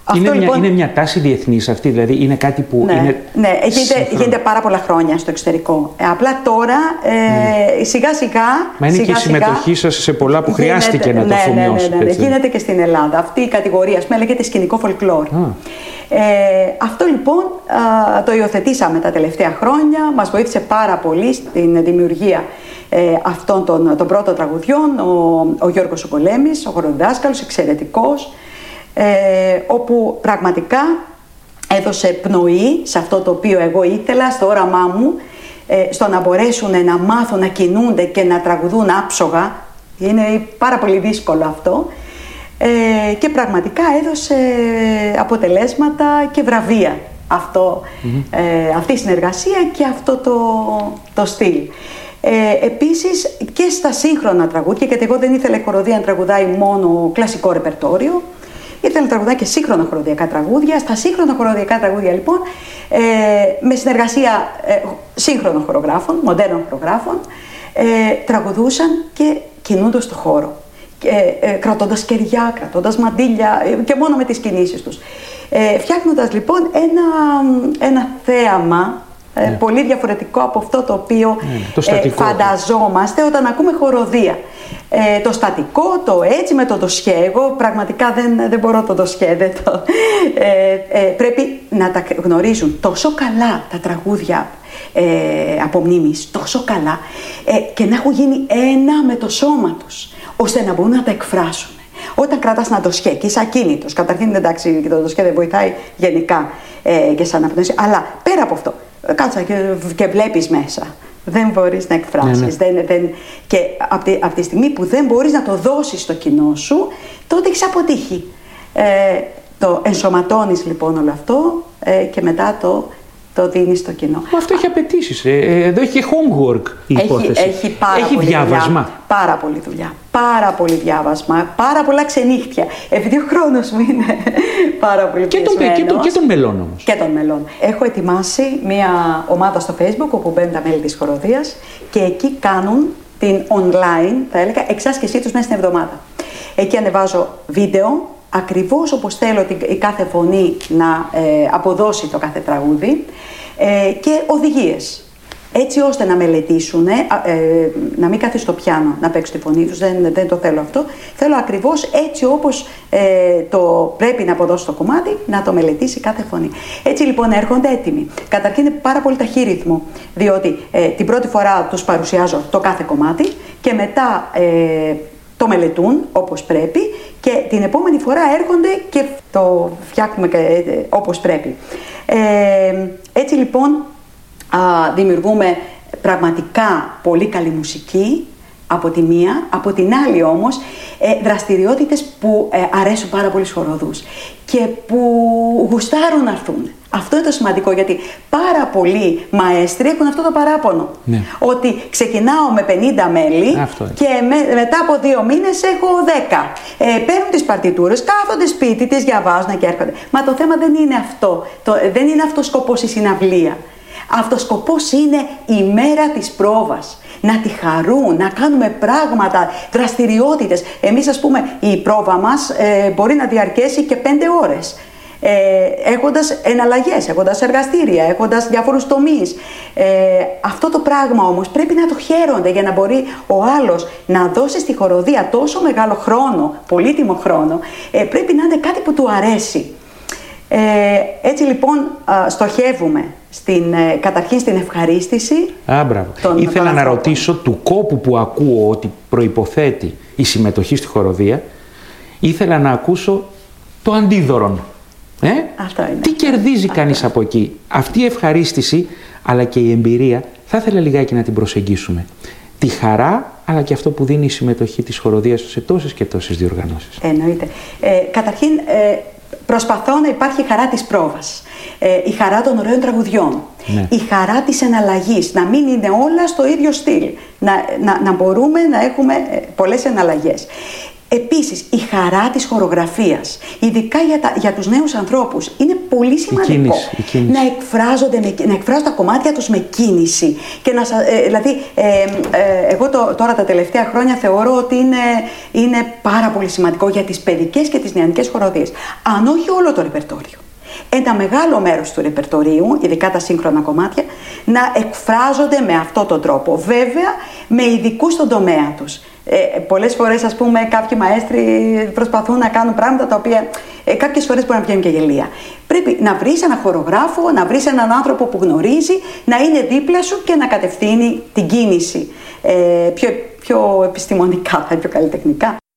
Είναι μια τάση διεθνής αυτή, δηλαδή είναι κάτι που Ναι, γίνεται πάρα πολλά χρόνια στο εξωτερικό. Απλά τώρα σιγά σιγά. Μα είναι και η συμμετοχή σας σε πολλά που χρειάστηκε να το αφομοιώσετε. Ναι, γίνεται και στην Ελλάδα. Αυτή η κατηγορία λέγεται σκηνικό folklore. Αυτό λοιπόν το υιοθετήσαμε τα τελευταία χρόνια. Μας βοήθησε πάρα πολύ στην δημιουργία αυτών των πρώτων τραγουδιών ο Γιώργος ο Πολέμης, ο χοροδιδάσκαλος, εξαιρετικός, όπου πραγματικά έδωσε πνοή σε αυτό το οποίο εγώ ήθελα, στο όραμά μου, στο να μπορέσουν να μάθουν να κινούνται και να τραγουδούν άψογα. Είναι πάρα πολύ δύσκολο αυτό, και πραγματικά έδωσε αποτελέσματα και βραβεία αυτή η συνεργασία και αυτό το στυλ. Επίσης και στα σύγχρονα τραγούδια, γιατί εγώ δεν ήθελα η χοροδία να τραγουδάει μόνο κλασικό ρεπερτόριο, ήθελα να τραγουδάει και σύγχρονα χοροδιακά τραγούδια. Στα σύγχρονα χοροδιακά τραγούδια λοιπόν, με συνεργασία σύγχρονων χορογράφων, μοντέρνων χορογράφων, τραγουδούσαν και κινούνται στο χώρο, κρατώντας κεριά, κρατώντας μαντίλια και μόνο με τις κινήσεις τους, φτιάχνοντας λοιπόν ένα θέαμα πολύ διαφορετικό από αυτό το οποίο φανταζόμαστε όταν ακούμε χοροδία. Το στατικό, το έτσι με το ντοσιέ, εγώ πραγματικά δεν μπορώ το ντοσιέ, πρέπει να τα γνωρίζουν τόσο καλά τα τραγούδια από μνήμης, τόσο καλά, και να έχουν γίνει ένα με το σώμα τους, ώστε να μπορούν να τα εκφράσουν. Όταν κρατάς ένα ντοσιέ και είσαι ακίνητος, καταρχήν εντάξει και το ντοσιέ δεν βοηθάει γενικά και σαν αναπνεύση, αλλά πέρα από αυτό, κάτσα και βλέπεις μέσα. Δεν μπορείς να εκφράσεις. Και από τη στιγμή που δεν μπορείς να το δώσεις στο κοινό σου, τότε έχεις αποτύχει. Το ενσωματώνεις λοιπόν όλο αυτό και μετά το δίνεις στο κοινό. Αυτό έχει απαιτήσεις. Εδώ έχει homework η υπόθεση. Έχει πάρα πολύ διάβασμα. Δουλειά, πάρα πολύ δουλειά. Πάρα πολύ διάβασμα. Πάρα πολλά ξενύχτια. Επειδή ο χρόνος μου είναι πάρα πολύ πιεσμένος. Και των μελών όμως. Και των μελών. Έχω ετοιμάσει μια ομάδα στο Facebook όπου μπαίνουν τα μέλη της χοροδίας και εκεί κάνουν την online, θα έλεγα, εξάσκησή τους μέσα στην εβδομάδα. Εκεί ανεβάζω βίντεο, ακριβώς όπως θέλω η κάθε φωνή να αποδώσει το κάθε τραγούδι, και οδηγίες, έτσι ώστε να μελετήσουν, να μην κάθεις στο πιάνο να παίξουν τη φωνή τους, δεν το θέλω αυτό. Θέλω ακριβώς έτσι όπως το πρέπει να αποδώσει το κομμάτι, να το μελετήσει κάθε φωνή. Έτσι λοιπόν έρχονται έτοιμοι. Καταρχήν είναι πάρα πολύ ταχύρυθμο, διότι την πρώτη φορά τους παρουσιάζω το κάθε κομμάτι και μετά το μελετούν όπως πρέπει και την επόμενη φορά έρχονται και το φτιάχνουμε όπως πρέπει. Έτσι λοιπόν δημιουργούμε πραγματικά πολύ καλή μουσική από τη μία, από την άλλη όμως δραστηριότητες που αρέσουν πάρα πολύ στους χοροδούς και που γουστάρουν να έρθουν. Αυτό είναι το σημαντικό, γιατί πάρα πολλοί μαέστροι έχουν αυτό το παράπονο. Ναι. Ότι ξεκινάω με 50 μέλη και μετά από 2 μήνες έχω 10. Παίρνουν τις παρτιτούρες, κάθονται σπίτι, τις διαβάζουν και έρχονται. Μα το θέμα δεν είναι αυτό. Δεν είναι αυτός ο σκοπός η συναυλία. Αυτός ο σκοπός είναι η μέρα της πρόβας. Να τη χαρούν, να κάνουμε πράγματα, δραστηριότητες. Εμείς, ας πούμε, η πρόβα μας μπορεί να διαρκέσει και 5 ώρες. Έχοντας εναλλαγές, έχοντας εργαστήρια, έχοντας διάφορους τομείς. Αυτό το πράγμα όμως πρέπει να το χαίρονται για να μπορεί ο άλλος να δώσει στη χοροδία τόσο μεγάλο χρόνο, πολύτιμο χρόνο. Πρέπει να είναι κάτι που του αρέσει. Έτσι λοιπόν στοχεύουμε καταρχήν στην ευχαρίστηση. Μπράβο. Ήθελα να ρωτήσω του κόπου που ακούω ότι προϋποθέτει η συμμετοχή στη χοροδία, ήθελα να ακούσω το αντίδωρον. Αυτό είναι. Τι κερδίζει κανείς από εκεί? Αυτή η ευχαρίστηση αλλά και η εμπειρία θα ήθελα λιγάκι να την προσεγγίσουμε. Τη χαρά αλλά και αυτό που δίνει η συμμετοχή της χοροδίας σε τόσες και τόσες διοργανώσεις. Εννοείται. Καταρχήν προσπαθώ να υπάρχει η χαρά της πρόβας, η χαρά των ωραίων τραγουδιών, η χαρά της εναλλαγής, να μην είναι όλα στο ίδιο στυλ, να μπορούμε να έχουμε πολλές εναλλαγές. Επίσης, η χαρά της χορογραφίας, ειδικά για τους νέους ανθρώπους, είναι πολύ σημαντικό η κίνηση. να εκφράζουν τα κομμάτια τους με κίνηση. Και δηλαδή, εγώ τώρα τα τελευταία χρόνια θεωρώ ότι είναι πάρα πολύ σημαντικό για τις παιδικές και τις νεανικές χοροδίες. Αν όχι όλο το ρεπερτόριο, ένα μεγάλο μέρος του ρεπερτορίου, ειδικά τα σύγχρονα κομμάτια, να εκφράζονται με αυτόν τον τρόπο. Βέβαια, με ειδικούς στον τομέα τους. Πολλές φορές, ας πούμε, κάποιοι μαέστροι προσπαθούν να κάνουν πράγματα τα οποία κάποιες φορές μπορεί να βγαίνουν και γελία. Πρέπει να βρεις έναν χορογράφο, να βρεις έναν άνθρωπο που γνωρίζει, να είναι δίπλα σου και να κατευθύνει την κίνηση πιο επιστημονικά, πιο καλλιτεχνικά.